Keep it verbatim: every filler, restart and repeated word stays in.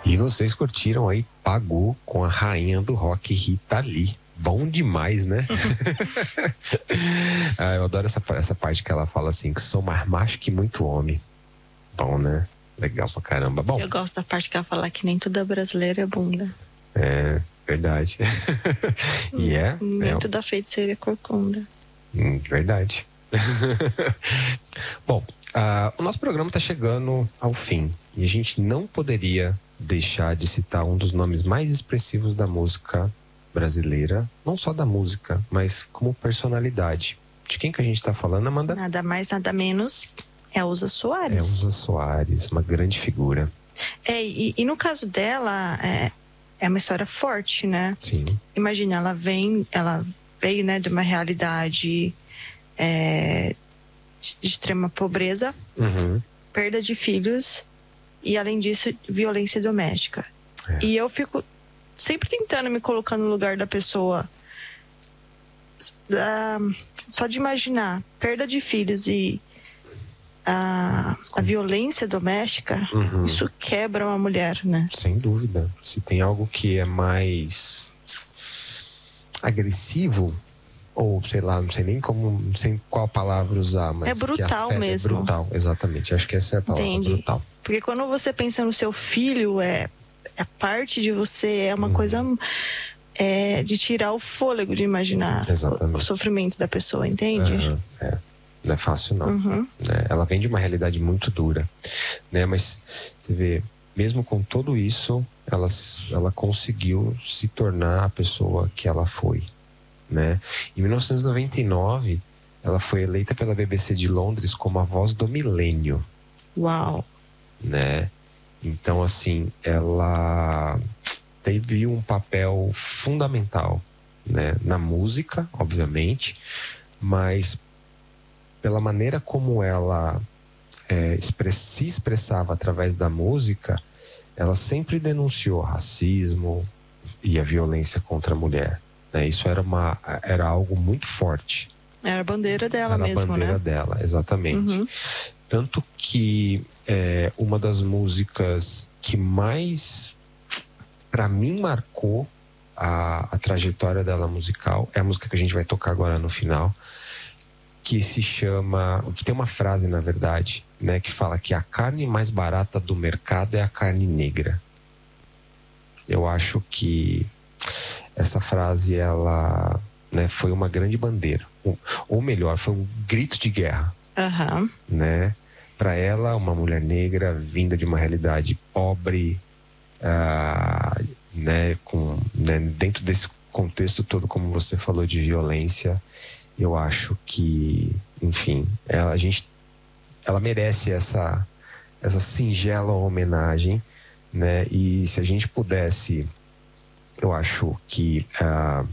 E vocês curtiram aí Pagou com a rainha do rock, Rita Lee. Bom demais, né? Ah, eu adoro essa, essa parte que ela fala assim, que sou mais macho que muito homem. Bom, né? Legal pra caramba. Bom, eu gosto da parte que ela fala que nem toda brasileira é bunda. É, verdade. E é... Nem é, toda feiticeira é corcunda. Hum, verdade. Bom, uh, o nosso programa está chegando ao fim. E a gente não poderia deixar de citar um dos nomes mais expressivos da música brasileira. Não só da música, mas como personalidade. De quem que a gente está falando, Amanda? Nada mais, nada menos. Elza Soares. Elza Soares, uma grande figura. É, e, e no caso dela, é, é uma história forte, né? Sim. Imagina, ela vem, ela veio, né, de uma realidade é, de extrema pobreza, uhum. perda de filhos e, além disso, violência doméstica. É. E eu fico sempre tentando me colocar no lugar da pessoa. Da, só de imaginar perda de filhos e a, a violência doméstica, uhum. isso quebra uma mulher, né? Sem dúvida. Se tem algo que é mais agressivo, ou sei lá, não sei nem como, não sei qual palavra usar, mas é brutal que mesmo. É brutal, exatamente. Acho que essa é a palavra. Entendi. Brutal. Porque quando você pensa no seu filho, é, é parte de você, é uma uhum. coisa é, de tirar o fôlego de imaginar o, o sofrimento da pessoa, entende? Uhum. É. Não é fácil, não. Uhum. Né? Ela vem de uma realidade muito dura, né? Mas você vê, mesmo com tudo isso, ela, ela conseguiu se tornar a pessoa que ela foi, né? Em mil novecentos e noventa e nove, ela foi eleita pela B B C de Londres como a voz do milênio. Uau! Né? Então, assim, ela teve um papel fundamental, né? Na música, obviamente, mas pela maneira como ela é, express, se expressava através da música, ela sempre denunciou racismo e a violência contra a mulher. Né? Isso era, uma, era algo muito forte. Era a bandeira dela era mesmo, a bandeira né? dela, exatamente. Uhum. Tanto que é, uma das músicas que mais, para mim, marcou a, a trajetória dela musical é a música que a gente vai tocar agora no final, que se chama, que tem uma frase, na verdade, né, que fala que a carne mais barata do mercado é a carne negra. Eu acho que essa frase, ela, né, foi uma grande bandeira, ou melhor, foi um grito de guerra, uhum. né? Para ela, uma mulher negra vinda de uma realidade pobre, uh, né, com, né, dentro desse contexto todo, como você falou, de violência. Eu acho que, enfim, ela, a gente, ela merece essa, essa singela homenagem, né? E se a gente pudesse, eu acho que uh,